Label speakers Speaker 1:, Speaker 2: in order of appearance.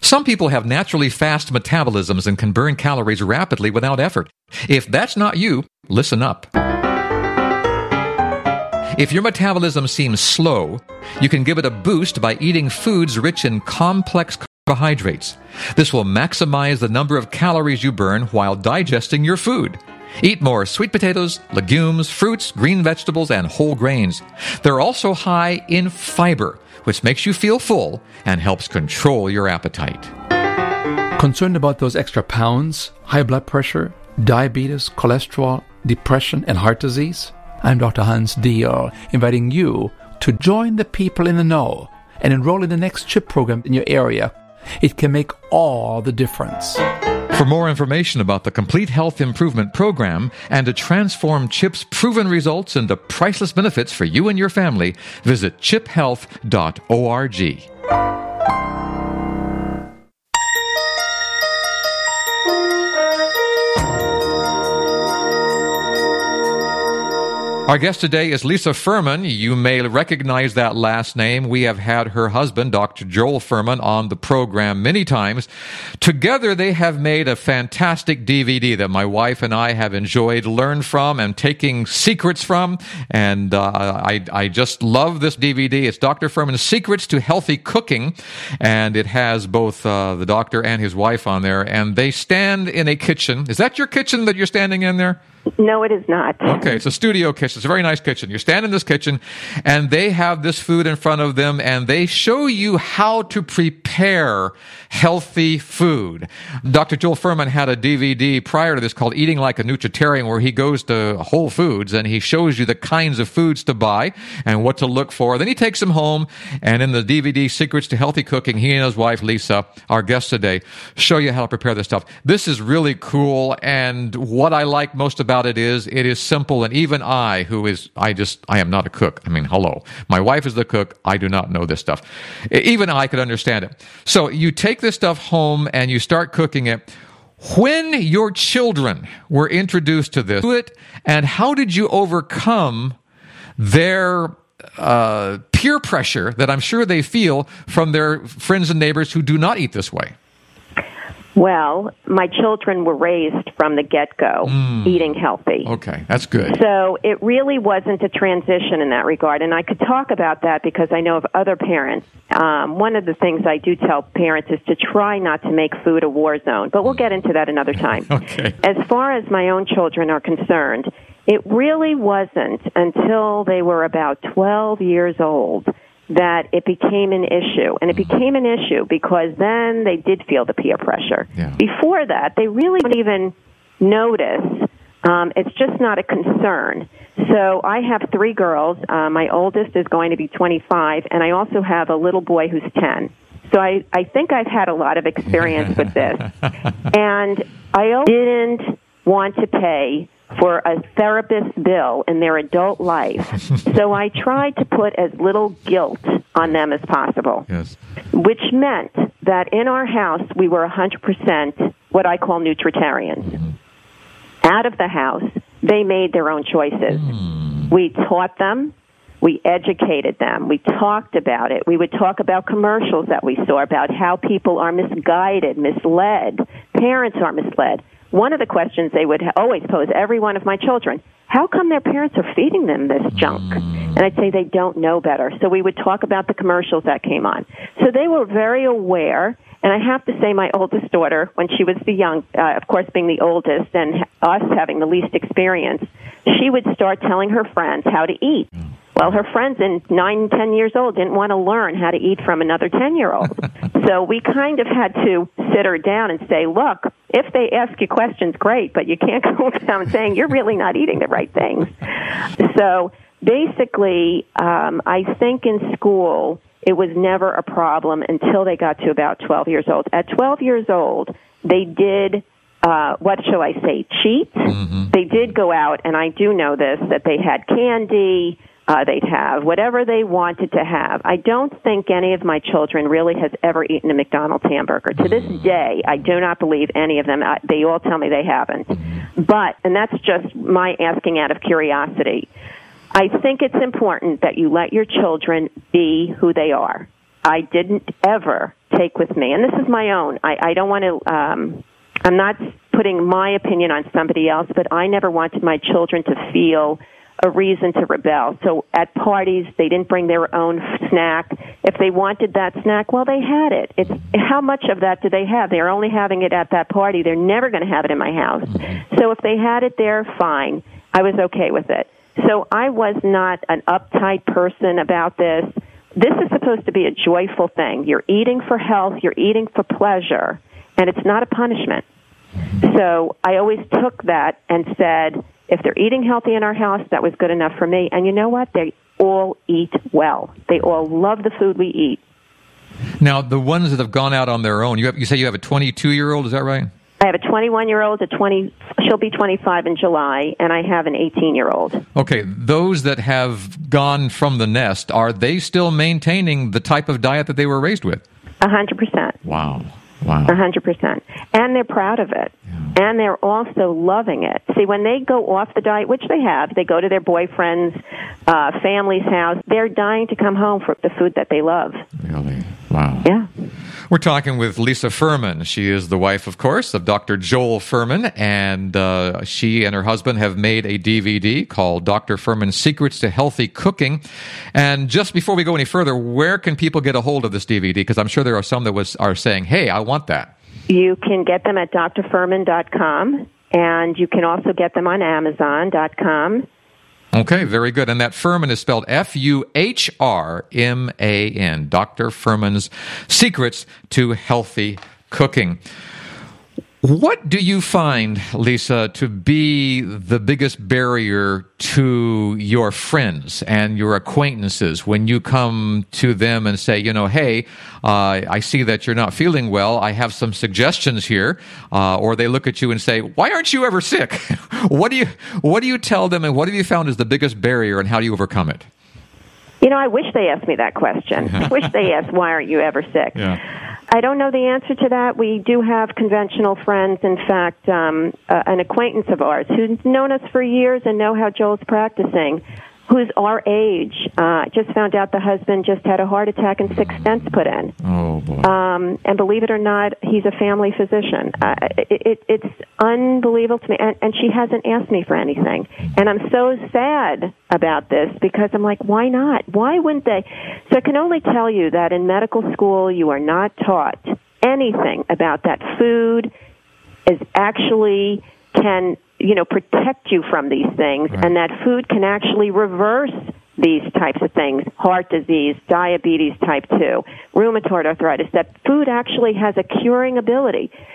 Speaker 1: Some people have naturally fast metabolisms and can burn calories rapidly without effort. If that's not you, listen up. If your metabolism seems slow, you can give it a boost by eating foods rich in complex carbohydrates. This will maximize the number of calories you burn while digesting your food. Eat more sweet potatoes, legumes, fruits, green vegetables, and whole grains. They're also high in fiber, which makes you feel full and helps control your appetite.
Speaker 2: Concerned about those extra pounds, high blood pressure, diabetes, cholesterol, depression, and heart disease? I'm Dr. Hans Diehl, inviting you to join the people in the know and enroll in the next CHIP program in your area. It can make all the difference.
Speaker 1: For more information about the Complete Health Improvement Program and to transform CHIP's proven results into priceless benefits for you and your family, visit chiphealth.org. Our guest today is Lisa Furman. You may recognize that last name. We have had her husband, Dr. Joel Furman, on the program many times. Together, they have made a fantastic DVD that my wife and I have enjoyed, learned from, and taking secrets from. And I just love this DVD. It's Dr. Furman's Secrets to Healthy Cooking. And it has both the doctor and his wife on there. And they stand in a kitchen. Is that your kitchen that you're standing in there?
Speaker 3: No, it is not.
Speaker 1: Okay, it's a studio kitchen. It's a very nice kitchen. You stand in this kitchen, and they have this food in front of them, and they show you how to prepare healthy food. Dr. Joel Furman had a DVD prior to this called Eating Like a Nutritarian, where he goes to Whole Foods, and he shows you the kinds of foods to buy and what to look for. Then he takes them home, and in the DVD Secrets to Healthy Cooking, he and his wife, Lisa, our guest today, show you how to prepare this stuff. This is really cool, and what I like most about it is simple, and even I am not a cook. I mean, hello. My wife is the cook. I do not know this stuff. Even I could understand it. So you take this stuff home and you start cooking it. When your children were introduced to this, and how did you overcome their peer pressure that I'm sure they feel from their friends and neighbors who do not eat this way?
Speaker 3: Well, my children were raised from the get-go eating healthy.
Speaker 1: Okay, that's good.
Speaker 3: So it really wasn't a transition in that regard, and I could talk about that because I know of other parents. One of the things I do tell parents is to try not to make food a war zone, but we'll get into that another time.
Speaker 1: Okay.
Speaker 3: As far as my own children are concerned, it really wasn't until they were about 12 years old that it became an issue. And it became an issue because then they did feel the peer pressure.
Speaker 1: Yeah.
Speaker 3: Before that, they really don't even notice. It's just not a concern. So I have 3 girls. My oldest is going to be 25, and I also have a little boy who's 10. So I think I've had a lot of experience with this. And I didn't want to pay for a therapist's bill in their adult life. So I tried to put as little guilt on them as possible,
Speaker 1: yes,
Speaker 3: which meant that in our house we were 100% what I call nutritarians.
Speaker 1: Mm-hmm.
Speaker 3: Out of the house, they made their own choices. We taught them. We educated them. We talked about it. We would talk about commercials that we saw, about how people are misguided, misled. Parents are misled. One of the questions they would always pose, every one of my children, how come their parents are feeding them this junk? And I'd say they don't know better. So we would talk about the commercials that came on. So they were very aware. And I have to say my oldest daughter, when she was of course being the oldest and us having the least experience, she would start telling her friends how to eat. Well, her friends in 9 and 10 years old didn't want to learn how to eat from another 10-year-old. So we kind of had to sit her down and say, look, if they ask you questions, great, but you can't go around saying you're really not eating the right things. So basically, I think in school it was never a problem until they got to about 12 years old. At 12 years old, they did what shall I say, cheat. Mm-hmm. They did go out, and I do know this, that they had candy. They'd have whatever they wanted to have. I don't think any of my children really has ever eaten a McDonald's hamburger. To this day, I do not believe any of them. They all tell me they haven't. But, and that's just my asking out of curiosity, I think it's important that you let your children be who they are. I didn't ever take with me, and this is my own. I don't want to, I'm not putting my opinion on somebody else, but I never wanted my children to feel a reason to rebel. So at parties, they didn't bring their own snack. If they wanted that snack, well, they had it. It's how much of that do they have? They're only having it at that party. They're never going to have it in my house. So if they had it there, fine. I was okay with it. So I was not an uptight person about this. This is supposed to be a joyful thing. You're eating for health. You're eating for pleasure. And it's not a punishment. So I always took that and said, if they're eating healthy in our house, that was good enough for me. And you know what? They all eat well. They all love the food we eat.
Speaker 1: Now, the ones that have gone out on their own, you say you have a 22-year-old, is that right?
Speaker 3: I have a 21-year-old, she'll be 25 in July, and I have an 18-year-old.
Speaker 1: Okay, those that have gone from the nest, are they still maintaining the type of diet that they were raised with?
Speaker 3: 100%.
Speaker 1: Wow.
Speaker 3: 100%. And they're proud of it. Yeah. And they're also loving it. See, when they go off the diet, which they have, they go to their boyfriend's family's house, they're dying to come home for the food that they love.
Speaker 1: Really? Wow.
Speaker 3: Yeah.
Speaker 1: We're talking with Lisa Furman. She is the wife, of course, of Dr. Joel Fuhrman, and she and her husband have made a DVD called Dr. Fuhrman's Secrets to Healthy Cooking. And just before we go any further, where can people get a hold of this DVD? Because I'm sure there are some that are saying, hey, I want that. You can get them at drfuhrman.com, and you can also get them on Amazon.com. Okay, very good. And that Fuhrman is spelled Fuhrman, Dr. Fuhrman's Secrets to Healthy Cooking. What do you find, Lisa, to be the biggest barrier to your friends and your acquaintances when you come to them and say, hey, I see that you're not feeling well. I have some suggestions here. Or they look at you and say, why aren't you ever sick? What do you tell them, and what have you found is the biggest barrier, and how do you overcome it? I wish they asked me that question. I wish they asked, why aren't you ever sick? Yeah. I don't know the answer to that. We do have conventional friends. In fact, an acquaintance of ours who's known us for years and know how Joel's practicing, who's our age, just found out the husband just had a heart attack and 6 stents put in. Oh, boy. And believe it or not, he's a family physician. It's unbelievable to me. And she hasn't asked me for anything. And I'm so sad about this because I'm like, why not? Why wouldn't they? So I can only tell you that in medical school, you are not taught anything about that food is actually can protect you from these things, right. And that food can actually reverse these types of things, heart disease, diabetes type 2, rheumatoid arthritis, that food actually has a curing ability.